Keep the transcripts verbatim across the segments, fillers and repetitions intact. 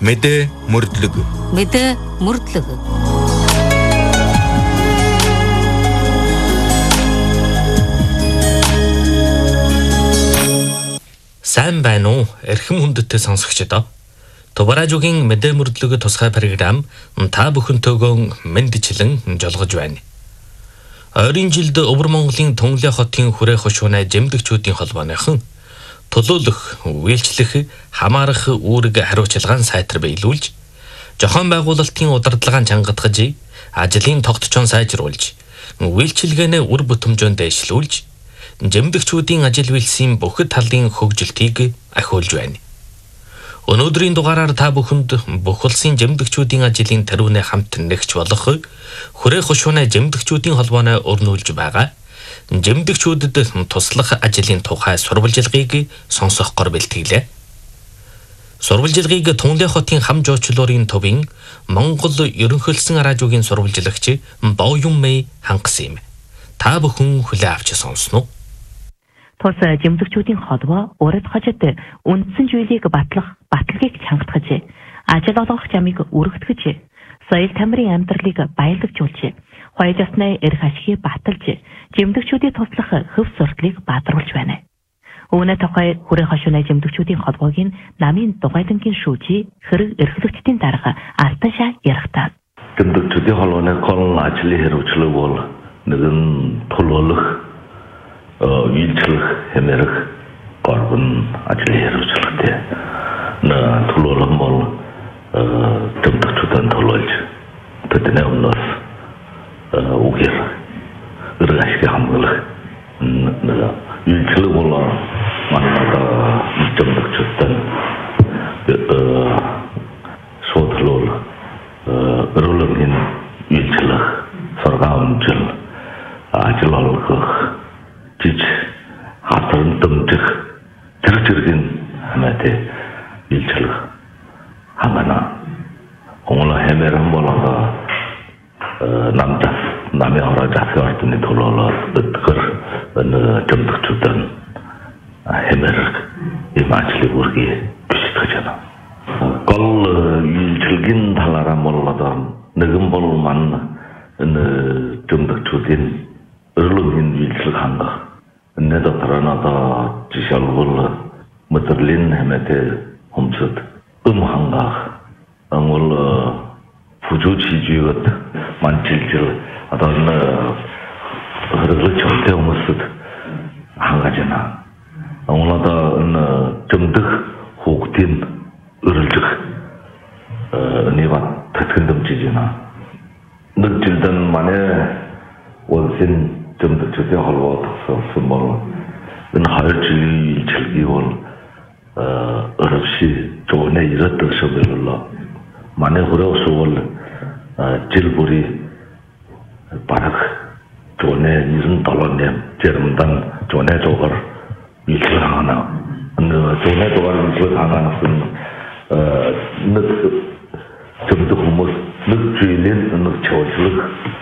Мэдээ мөрдлөг. Мэдээ мөрдлөг. Сайн байна уу? Эрхэм хүндэттэй сонсогчдоо. Тубаражуугийн мэдээ мөрдлөг тусгай програм та бүхэнтэйгөө мэндчлэн жолгож байна. Ойрын жилд Өвөр Монголын Түнлээ хотын хүрээ хошуунай жимдэгчүүдийн холбооныхон төлөөлөх, үйлчлэх, хамаарах үүрэг хариуцлагаан сайтар биелүүлж, зохион байгуулалтын удирдлагын чангатгаж, ажлын тогтчоон сайжруулж, үйлчилгээнээ үр бүтэмжөнд дэвшлүүлж, жимдэгчүүдийн ажил үйлсийн бүхэл талын хөгжилтийг ахиулж байна. Өнөөдрийн дугаараар та бүхэнд бүх улсын жимдэгчүүдийн ажлын тариунаа хамт нэгч болох хүрээ хошуунай жимдэгчүүдийн холбооны өрнүүлж байгаа жимдэгчүүдэд туслах ажлын тухай сурвалжилгыг сонсохгоор бэлтгэлээ. Сурвалжилгыг Түнлээ хотын хам жуучлалын төвийн Монгол ерөнхийлсөн радиогийн сурвалжлагч Боён Мэй хангасан юм. Та бүхэн хүлээн авч сонсноо. Тус жимдэгчүүдийн холбоо урд хажид үндсэн зүйлийг батлах, баталгааг чангатгаж, ажил олгох замыг өргөтгөж, соёл тамирын амьдралыг баялагжуулж, хоёр жасны эрх ашигыг баталж, жимдэгчүүдийн туслах хөв сурталыг баатруулж байна. Үүнээ тухай хүрээ хошуунай жимдэгчүүдийн холбоогийн намын дугайдангийн шүүжи хэрэг эрхлэгчдийн дарга Алташаа ярихтаа. Жимдэгчүүдийн холбооны колон ажлын хэрэгжлэг бол нэгэн төлөөлөх, үйлчлэх, хэмэрэх горбон ажлын хэрэгжлэгтэй. На төлөөлөх бол жимдэгчүүдийн төлөөлж тэдний өмнөөс үгээр эрх ашиг хамгаалах үйлчлэг бол манайда жимдэгчүүдийн шуудлуул өрөөлөгийн үйлчлэх, сургаамжил, ажил олгох, жиж хатан дэмжих зэрэг зэргийн хамаатай үйлчлэх хангана. Онгола хэмээрэн болоо намда намын ороо засгийн ордны төлөөлөл өдгөр жимдэгчүүдийн хэмээрэг ийм ажлыг үргээ бэлтгэж байна. Гол үйлчлэгийн талаараа болоо нэгэн бол ман энэ жимдэгчүүдийн өрөөлөгийн үйлчлэг хангах. Энэ дотор нь одоо жишээлбэл мэдрэлийн хамаатай хүмсэд өм хангах. Ангол фужууч хийжгээд манчилжил одоо энэ хэрэглэж байгаа хүмүүсд хангаж байна. Ангол энэ жимдэх хүүхдийн өрөлжих нэват тэтгэн дэмжиж байна. Нэг жилдэн манай улсын жимдэгчүүдийн холбоо тогтсон бол энэ хоёр жилийн үйлчлэгийг бол өрөвши зүүнээ ирээд төсөөлөлөө. Манай хүрээ бол жил бүрийн бараг зүүнээ нэрэн долооны жирэмдэн зүүнээ зугаар үйлчлэг хангана. Энэ зүүнээ зугаар үйлчлэг ханганаас нэг жимдэх хүмүүс нэг жилийн нэг чуулгыг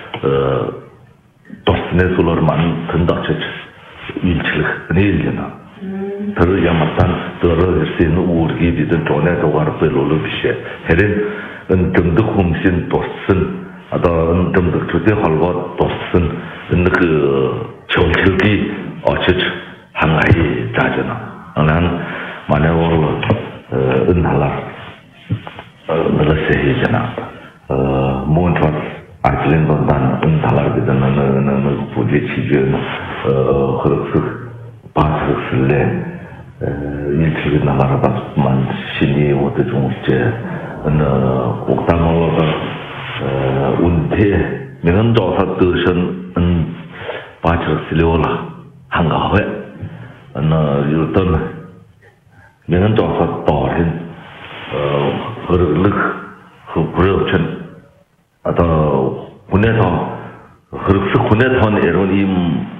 тосны сулар ман тэнд очиж үйлчлэх нээлгэнэ. Тэр ямартан дөрөв ирсэн үүргийг бид тоноо дугаар болов биш. Харин энэ тэмдэг хүмүүсийн туссан одоо энэ тэмдэгчүүдийн холбоо туссан энэ чуулгалыг очиж хангахыг зааж байна. Анан манай бол энэ талаар нэлээд хийж байна. Мөн ч ажлын бандан энэ талаар бид нэг бүжиж хийж хөрөсөх баасчлээ үйлчлэгийн талаар бас ман шиний удаж үнэлжээ. Энэ угтамолоо үнтэй нэгэн доосад дөршин энэ баасчлээ хангавэ. Энэ юутон нэгэн доосад доорын хөрөглөх хөрөвчн одоо хүнээ тоо хөрөсөх хүнээ тоон эрүүл ийм